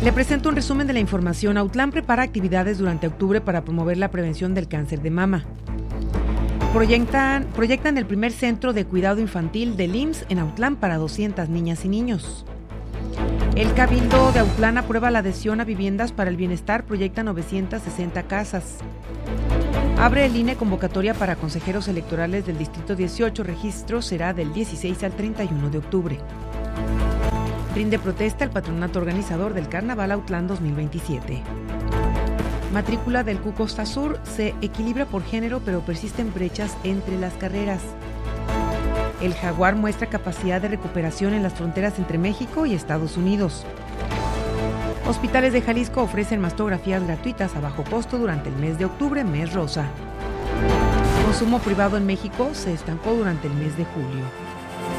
Le presento un resumen de la información. Autlán prepara actividades durante octubre para promover la prevención del cáncer de mama. Proyectan el primer centro de cuidado infantil del IMSS en Autlán para 200 niñas y niños. El Cabildo de Autlán aprueba la adhesión a viviendas para el bienestar, proyecta 960 casas. Abre el INE convocatoria para consejeros electorales del Distrito 18, registro será del 16 al 31 de octubre. Rinde protesta el patronato organizador del Carnaval Autlán 2027. Matrícula del Q Costa Sur se equilibra por género, pero persisten brechas entre las carreras. El Jaguar muestra capacidad de recuperación en las fronteras entre México y Estados Unidos. Hospitales de Jalisco ofrecen mastografías gratuitas a bajo costo durante el mes de octubre, mes rosa. Consumo privado en México se estancó durante el mes de julio.